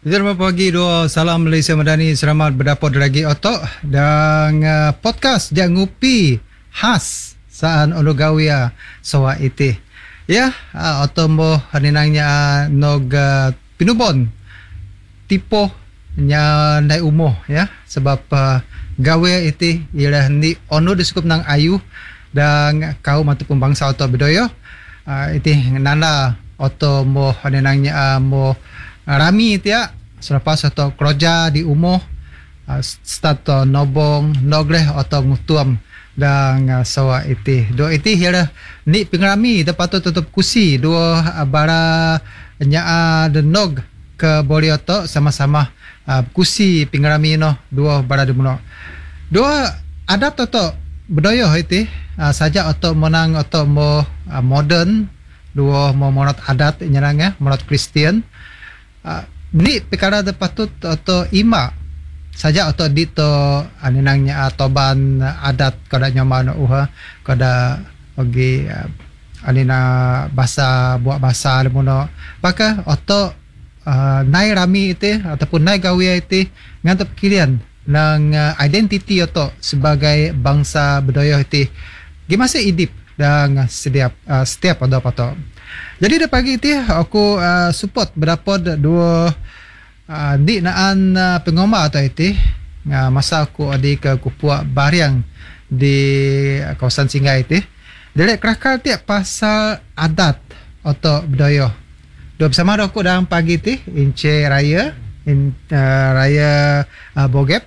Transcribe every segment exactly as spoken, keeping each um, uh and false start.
Selamat pagi, dua salam Malaysia Madani. Selamat berdapur lagi otok dan uh, podcast Dia Ngupi khas saan Ulu Gawia Sawa Itih. Ya, uh, otok mo haninangnya uh, nog uh, pinubon tipo nya nai umuh ya, sebab uh, Gawia Itih ialah ni ono disukup nang ayu dan kaum ataupun bangsa otok bedoyo. Uh, itih nanda otok mo haninangnya uh, mo rami tiak selepas atau kerja di umuh uh, start to nobong nogleh atau ngutuam dan uh, sawa itih dua itih ya ni pengrami dapat tutup kusi dua uh, bara nya uh, the nog ke bolioto sama-sama uh, kusi pengrami no dua bara demuno dua adat atau budaya itih uh, saja atau menang atau mo uh, modern dua mo monot adat nyerang ya monot Kristian. Uh, ni perkara de patut atau ima saja atau di to aninangnya atoban adat kada nyaman uha kada bagi uh, anina bahasa buat bahasa lemono maka atau uh, nai rami itu ataupun nai gawia itu ngantap kirian nang uh, identiti atau sebagai bangsa budaya itu gimana idip dan setiap uh, setiap ada apa. Jadi dah pagi itu aku uh, support berapa dua uh, di naan uh, pengomar atau itu uh, masa aku ada ke Kupua Bariang di uh, kawasan Singai itu. Jadi kerakal tiap pasal adat atau budaya. Dua bersama aku dalam pagi itu Ince Raya in, uh, Raya uh, Bogep.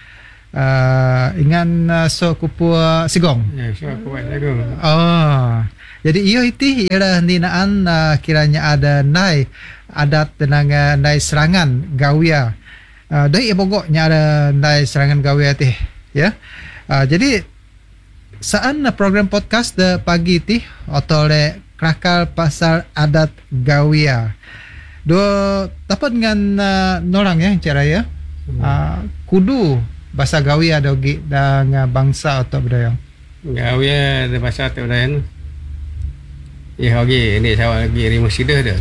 Uh, ingan uh, so Kupua Sigong. Ya, so Kupua Sigong. Oh. Jadi iyo itu ialah ninaan uh, kiranya ada nai adat tenang uh, nai serangan Gawia. Uh, dari ibogoknya ada nai serangan Gawia tih ya. Uh, jadi saan program podcast de pagi tih atau le krakal pasal adat Gawia. Dua dapat dengan uh, norang ya cara ya. Uh, kudu bahasa Gawia dogi dan uh, bangsa atau budaya. Gawia de bahasa atau budaya. Ya, okey, ini saya lagi rimu sidah dah.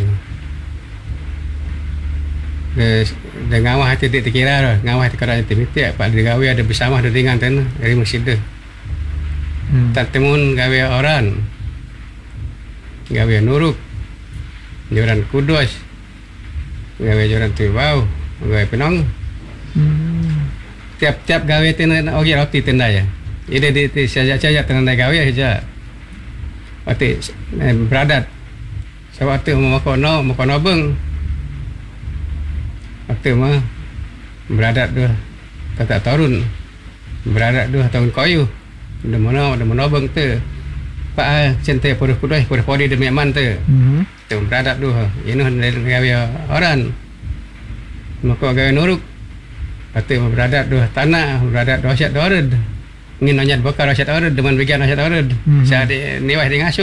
De de ngawah hati dia terkira dah. Ngawah terkira hati mesti pak de Gawia ada bersama ada dengan tan rimu sidah. Hmm. Tak temun Gawia orang. Gawia Nuruk. Joran Kudus. Gawia Joran Tibau, Gawia Penang. Hmm. Tiap-tiap Gawia tenan okey roti tenda ya. Ini di di saja-saja tenan Gawia saja. Waktu eh, beradat sewaktu mau kono mau kono beng waktu mah beradat dua tak turun beradat dua tahun kayu dah mana dah mana beng tu pak cinta purus kudai purus podi demi aman tu mm-hmm. Tu beradat dua ini gawia orang maka gawia Nuruk waktu mau beradat dua tanah beradat dua syat dua red ni nanya bakar asyat award dengan bagian asyat award hmm. Saya di niwah di ngasuh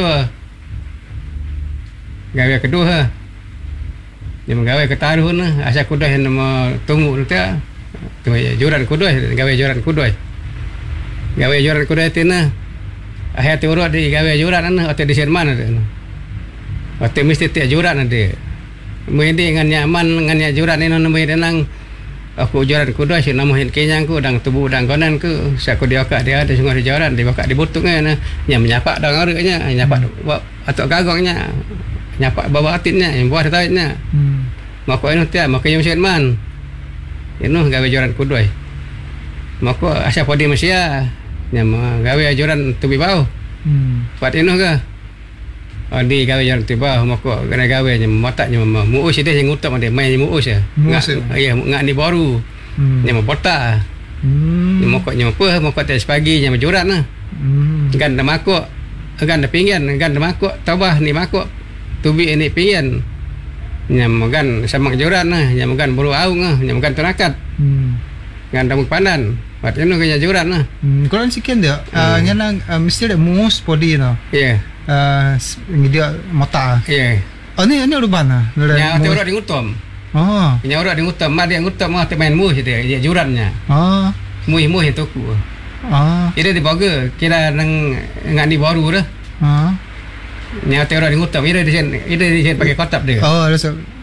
gawai kedua ha dia menggawai ketarun asyat kudah yang nama tunggu tu tu juran kudah gawai juran kudah gawai juran kudah itu na akhir turut di gawai juran na atau di Sherman ada atau mesti tiap juran ada mesti dengan nyaman dengan juran ini nama denang aku juran kuda si nama hin kenyang ku dang tubuh dang konan ku sak ku dia kak dia ada sungai di jaran dia bakak di butungnya na yang menyapak dang aruknya nyapak hmm. Atuk gagongnya nyapak bawa atinnya yang buah taitnya hmm. Maka inu tiap maka yang Sherman inu gawe juran kuda maka asal podi Malaysia yang gawe juran tubi bau hmm. Buat inu ke oh, di gawe jalan tiba maka kena gawe nya mataknya muus dia yang utam dia main muus ya ngak ya ngak ni baru hmm. Nya bota hmm. Nya maka nya apa maka tes pagi nya juran nah hmm. Kan dah makok kan dah pinggan kan dah makok tabah ni makok tubi ini pinggan nya makan sama juran nah nya makan buru aung nah nya makan tenakat hmm. Kan dah pandan buat inu kena juran nah hmm. Kalau sekian dia hmm. uh, nya nang uh, mesti ada muus podi no ya yeah. Uh, dia mota. Ya. Yeah. Oh ni ni urban ah. Ya, dia orang di ngutam. Oh. Punya orang di ngutam, mak dia ngutam mah main muh dia, dia jurannya. Oh. Muih-muih itu ku. Oh. Dia di baga, kira nang ngak ni baru dah. Oh. Nya orang di ngutam, dia di sini, dia di sini pakai kotak dia. Oh, rasa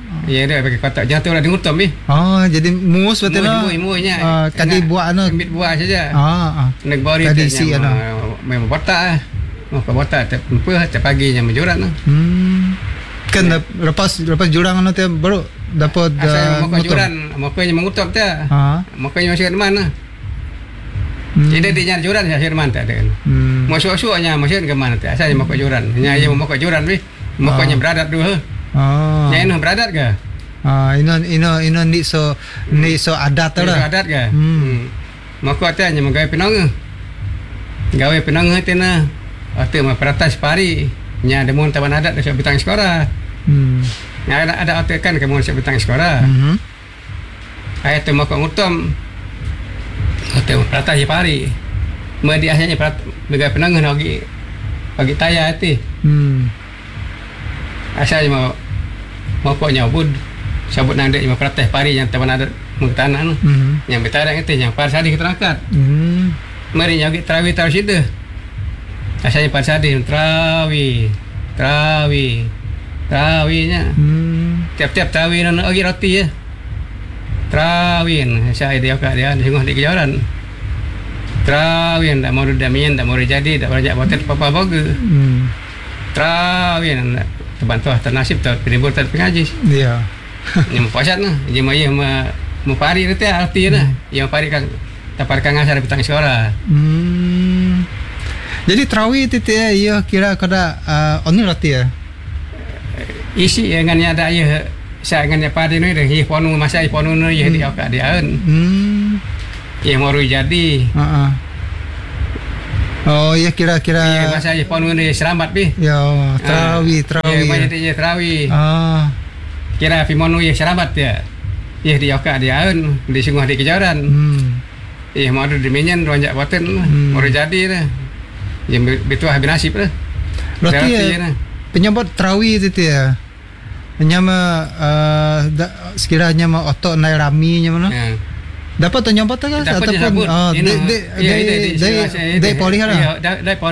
Ya dia pakai kotak jatuh lah di ngutam ni. Oh, jadi mus betul lah. Mui mui nya. Ah, kadi buat anu. Ambil buah saja. Ah, ah. Nek bori Kadi tu si nya anu. memang botak ah. Mau ke botak tak apa tak pagi nya menjurat lah. Hmm. Kan dap- lepas lepas jurang anu tu baru dapat Asal mau ke ngutum. juran, mau ke nya mengutam tu. Ha. Mau ke nya masih mana? Hmm. Jadi dia nya juran saya man tak ada. Hmm. Mau suak-suak nya masih ke mana tu? Asal mau ke juran. Nya dia mau ke juran ni. Mau ke nya beradat dulu. Ah. Nya inu beradat ke? Ah, ino ino ino ni so ni so adat tu Ada lah. adat ke? Hmm. Maka tanya menggawe penang. Gawe penang tena. Ate mah peratas pari. Nya ada mun taban adat desak bitang sekolah. Hmm. Nya ada ada ate kan kamu desak bitang sekolah. Mhm. Ai tu maka ngutam. Ate peratas pari. Medi akhirnya perat begawe penang lagi. Bagi taya ate. Hmm. Asal mau mau kok nyabud. Sabut nang dek mah peratas pari yang taban adat mengtanah nu. Mhm. Yang betarang itu yang par sadi kita angkat. Hmm. Mari nyagi terawih tahu situ. Asalnya par sadi terawih, terawih, terawihnya. Hmm. Tiap-tiap terawih nak lagi roti ya. Terawih, saya dia kat dia di sungguh di kejaran. Terawih, tak mau damian, tak mau jadi, tak berajak botet apa bagus. Hmm. Terawih, terbantu ternasib ter penibur ter pengaji. Ya. Yang pasat nah, jadi mai ma mu pari itu arti nah. Yang pari kan tapar kang asar bitang sekolah. Hmm. Jadi terawih itu ya, ya kira kada uh, oni roti ya. Isi dengan ada ya saya dengan padi ni dah hi ponu masa hi ponu ni ya dia kat dia an. Hmm. Ya mau jadi. Ha ah. Oh, ya kira-kira Ya masa hi ponu ni selamat bi. ya terawih, Ya terawih. mai dia terawih. Ah. Kira pi monu ya selamat ya. Ya dia kat dia an di sungguh di kejaran. Hmm. Ya mau di menyan ronjak boten Hmm. mau jadi dah. Ya betul habis nasib lah. Berarti Berarti ya, nah. penyambut terawih itu ya. Nyama uh, da, sekiranya ma otok nai rami nya mana? Ya. Dapat tu nyambut tak? Dapat je Ataupun sabut. oh, Ini, de de ya, de ini, de ini, de poli Ya, lah. dah dah